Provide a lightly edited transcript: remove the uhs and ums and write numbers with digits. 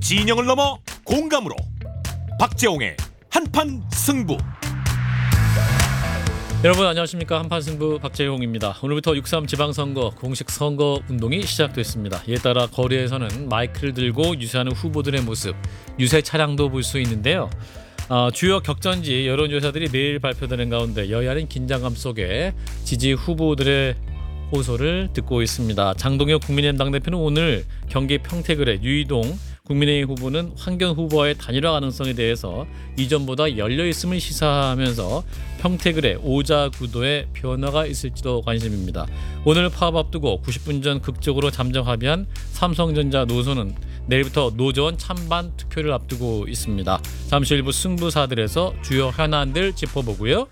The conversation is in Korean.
진영을 넘어 공감으로 박재홍의 한판 승부. 여러분 안녕하십니까. 한판승부 박재용입니다. 오늘부터 6.3 지방선거 공식 선거 운동이 시작됐습니다. 이에 따라 거리에서는 마이크를 들고 유세하는 후보들의 모습, 유세 차량도 볼 수 있는데요. 주요 격전지 여론조사들이 매일 발표되는 가운데 여야는 긴장감 속에 지지 후보들의 호소를 듣고 있습니다. 장동혁 국민의힘 당대표는 오늘 경기 평택을의 유이동 국민의힘 후보는 황교안 후보와의 단일화 가능성에 대해서 이전보다 열려있음을 시사하면서 평택을의 오자 구도에 변화가 있을지도 관심입니다. 오늘 파업 앞두고 90분 전 극적으로 잠정 합의한 삼성전자 노선은 내일부터 노조원 찬반 투표를 앞두고 있습니다. 잠시 일부 승부사들에서 주요 현안들 짚어보고요.